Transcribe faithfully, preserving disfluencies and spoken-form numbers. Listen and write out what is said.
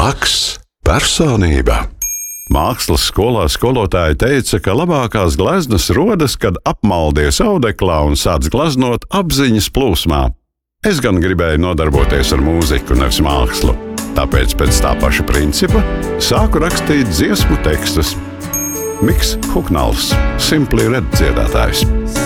Blakus personība. Mākslas skolā skolotāja teica, ka labākās gleznas rodas, kad apmaldies audeklā un sāc gleznot apziņas plūsmā. Es gan gribēju nodarboties ar mūziku, nevis mākslu. Tāpēc pēc tā paša principa sāku rakstīt dziesmu tekstus. Miks Huknals, Simply Red dziedātājs.